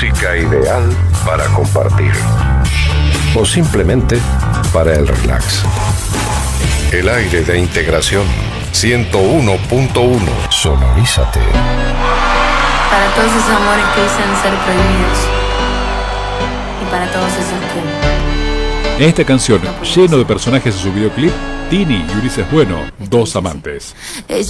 música ideal para compartir. O simplemente para el relax. El aire de integración 101.1. Sonorízate. Para todos esos amores que dicen ser prohibidos. Y para todos esos que... En esta canción, lleno de personajes en su videoclip, Tini y Ulises Bueno, dos amantes. Ella